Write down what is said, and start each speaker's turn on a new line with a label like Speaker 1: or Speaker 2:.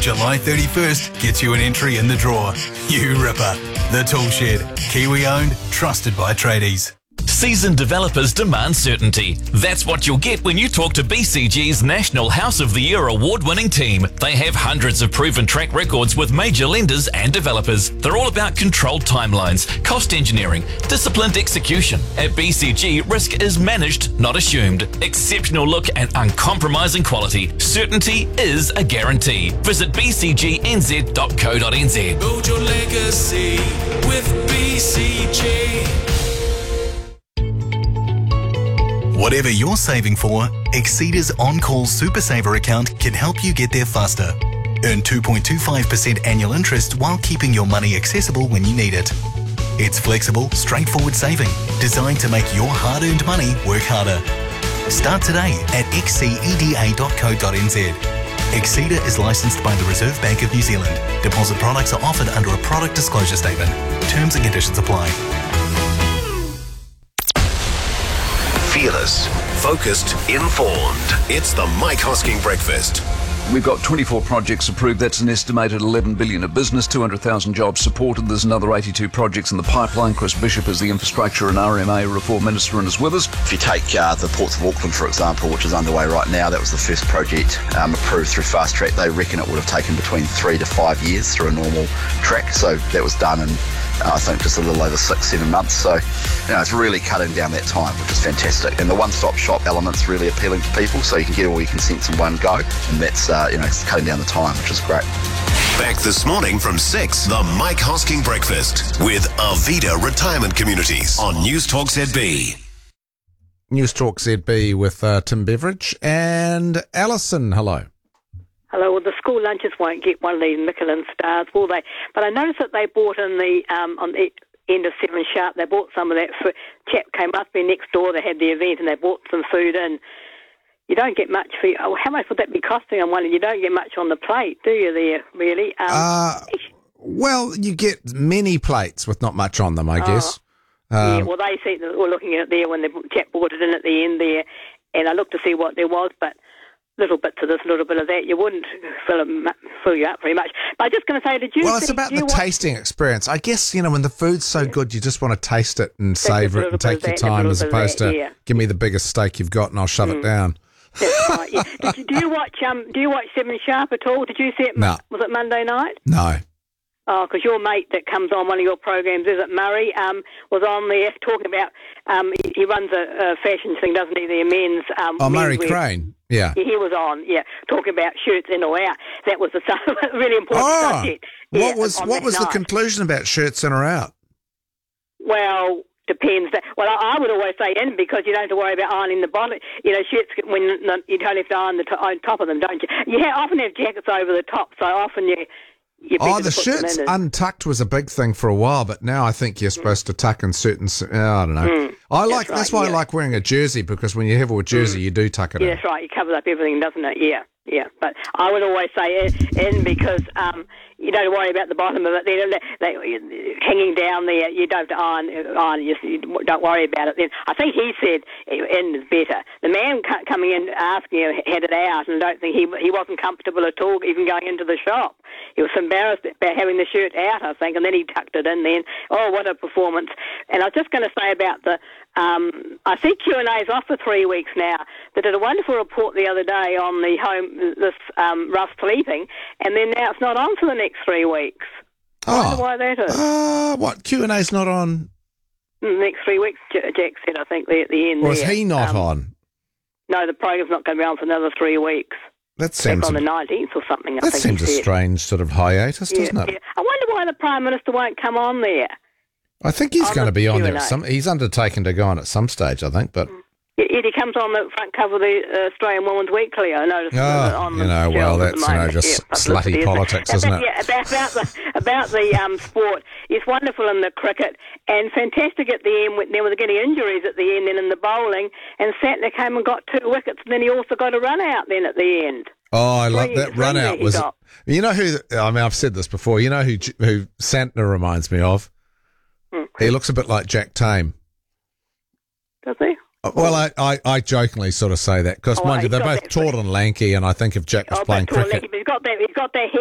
Speaker 1: July 31st gets you an entry in the draw. You ripper. The Tool Shed. Kiwi owned, trusted by tradies.
Speaker 2: Seasoned developers demand certainty. That's what you'll get when you talk to BCG's National House of the Year award-winning team. They have hundreds of proven track records with major lenders and developers. They're all about controlled timelines, cost engineering, disciplined execution. At BCG, risk is managed, not assumed. Exceptional look and uncompromising quality. Certainty is a guarantee. Visit bcgnz.co.nz.
Speaker 3: Build your legacy with BCG.
Speaker 1: Whatever you're saving for, Exceda's On-Call Super Saver account can help you get there faster. Earn 2.25% annual interest while keeping your money accessible when you need it. It's flexible, straightforward saving, designed to make your hard-earned money work harder. Start today at xceda.co.nz. Exceda is licensed by the Reserve Bank of New Zealand. Deposit products are offered under a product disclosure statement. Terms and conditions apply.
Speaker 4: Fearless, focused, informed. It's the Mike Hosking Breakfast.
Speaker 5: We've got 24 projects approved. That's an estimated $11 billion of business, 200,000 jobs supported. There's another 82 projects in the pipeline. Chris Bishop is the Infrastructure and RMA Reform Minister and is with us.
Speaker 6: If you take the Ports of Auckland, for example, which is underway right now, that was the first project approved through Fast Track. They reckon it would have taken between 3 to 5 years through a normal track. So that was done in, I think, just a little over 6-7 months. So, it's really cutting down that time, which is fantastic. And the one-stop shop element's really appealing to people, so you can get all your consents in one go. And that's, it's cutting down the time, which is great.
Speaker 4: Back this morning from 6, the Mike Hosking Breakfast with Arvida Retirement Communities on News Talk ZB.
Speaker 7: News Talk ZB with Tim Beveridge and Alison. Hello.
Speaker 8: Hello. Well, the school lunches won't get one of these Michelin stars, will they? But I noticed that they bought on the end of 7 sharp, they bought some of that food. Chap came up there next door, they had the event and they bought some food in. You don't get much for how much would that be costing? I'm wondering. You don't get much on the plate, do you, there, really?
Speaker 7: Well, you get many plates with not much on them, I guess.
Speaker 8: Yeah, well, they were looking at it there when the chap brought it in at the end there, and I looked to see what there was, but little bits of this, little bit of that. You wouldn't fill you up very much. But I'm just going to say, did you...
Speaker 7: Well, it's about the tasting experience. I guess, when the food's so good, you just want to taste it and savour it and take your time as opposed to give me the biggest steak you've got and I'll shove it down.
Speaker 8: That's right, yeah. Do you watch 7 Sharp at all? Did you see it?
Speaker 7: No.
Speaker 8: Was it Monday night?
Speaker 7: No.
Speaker 8: Oh, because your mate that comes on one of your programs, is it Murray, was on there talking about, he runs a fashion thing, doesn't he, the men's...
Speaker 7: Murray Crane, yeah.
Speaker 8: He was on, talking about shirts in or out. That was the really important subject.
Speaker 7: What was the conclusion about shirts in or out?
Speaker 8: Well... Depends. Well, I would always say in because you don't have to worry about ironing the bottom. Shirts, when you don't have to iron on top of them, don't you? You often have jackets over the top, so often you
Speaker 7: the shirts untucked was a big thing for a while, but now I think you're supposed to tuck in certain... I don't know. That's why I like wearing a jersey, because when you have a jersey, you do tuck it in.
Speaker 8: Yeah, that's right. It covers up everything, doesn't it? Yeah. But I would always say in because you don't worry about the bottom of it. They hanging down there, you don't have to iron. You don't worry about it. Then I think he said in is better. The man coming in asking him had it out, and I don't think he wasn't comfortable at all even going into the shop. He was embarrassed about having the shirt out, I think, and then he tucked it in then. Oh, what a performance. And I was just going to say about the, I think Q&A's off for 3 weeks now. They did a wonderful report the other day on the rough sleeping, and then now it's not on for the next 3 weeks. I wonder why that is.
Speaker 7: What, Q&A's not on?
Speaker 8: The next 3 weeks, Jack said, I think, at the end.
Speaker 7: Was he not on?
Speaker 8: No, the program's not going to be on for another 3 weeks.
Speaker 7: That seems
Speaker 8: on the 19th or something, I think.
Speaker 7: That seems a strange sort of hiatus, doesn't it?
Speaker 8: Yeah. I wonder why the Prime Minister won't come on there.
Speaker 7: I think he's going to be on there. He's undertaken to go on at some stage, I think, but...
Speaker 8: He comes on the front cover of the Australian Women's Weekly, I noticed.
Speaker 7: That's just slutty politics, isn't it?
Speaker 8: Yeah, about the sport. It's wonderful in the cricket and fantastic at the end when there was getting injuries at the end and in the bowling, and Santner came and got 2 wickets, and then he also got a run out then at the end.
Speaker 7: Oh, I love that run out. You know who, I've said this before, you know who Santner reminds me of? He looks a bit like Jack Tame.
Speaker 8: Does he?
Speaker 7: Well, I jokingly sort of say that because, mind you, they're both tall and lanky, and I think if Jack was playing cricket...
Speaker 8: He's got that